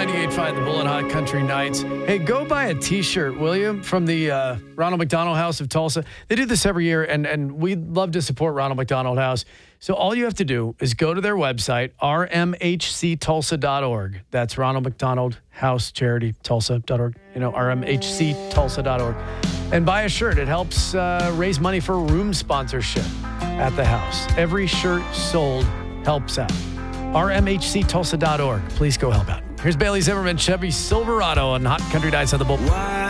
98.5 The Bull and Hot Country Nights. Hey, go buy a T-shirt, will you, from the Ronald McDonald House of Tulsa. They do this every year, and we love to support Ronald McDonald House. So all you have to do is go to their website, rmhctulsa.org. That's Ronald McDonald House Charity Tulsa.org. rmhctulsa.org. And buy a shirt. It helps raise money for room sponsorship at the house. Every shirt sold helps out. rmhctulsa.org. Please go help out. Here's Bailey Zimmerman, Chevy Silverado on Hot Country Nights on the Bull.